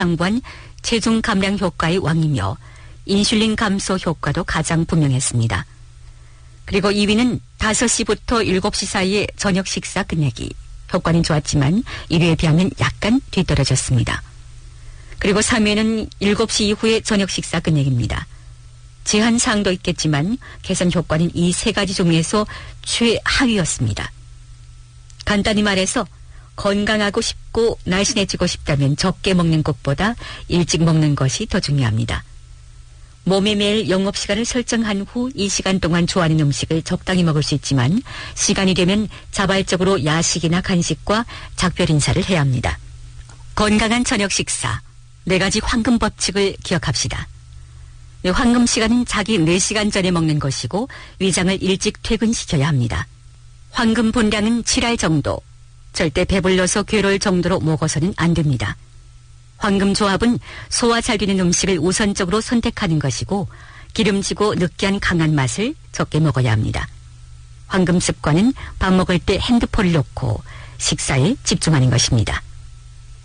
양보한 체중 감량 효과의 왕이며 인슐린 감소 효과도 가장 분명했습니다. 그리고 2위는 5시부터 7시 사이의 저녁 식사 끝내기. 효과는 좋았지만 1위에 비하면 약간 뒤떨어졌습니다. 그리고 3위는 7시 이후의 저녁 식사 끝내기입니다. 제한 사항도 있겠지만 개선 효과는 이 세 가지 중에서 최하위였습니다. 간단히 말해서 건강하고 싶고 날씬해지고 싶다면 적게 먹는 것보다 일찍 먹는 것이 더 중요합니다. 몸에 매일 영업시간을 설정한 후 이 시간 동안 좋아하는 음식을 적당히 먹을 수 있지만 시간이 되면 자발적으로 야식이나 간식과 작별 인사를 해야 합니다. 건강한 저녁 식사, 4가지 황금 법칙을 기억합시다. 황금 시간은 자기 4시간 전에 먹는 것이고 위장을 일찍 퇴근시켜야 합니다. 황금 분량은 7알 정도, 절대 배불러서 괴로울 정도로 먹어서는 안 됩니다. 황금 조합은 소화 잘 되는 음식을 우선적으로 선택하는 것이고 기름지고 느끼한 강한 맛을 적게 먹어야 합니다. 황금 습관은 밥 먹을 때 핸드폰을 놓고 식사에 집중하는 것입니다.